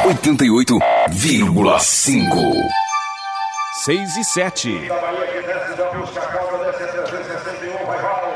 88,5. 6 e 7. Da Bahia que desce, já busca a cobra, desce 361, vai.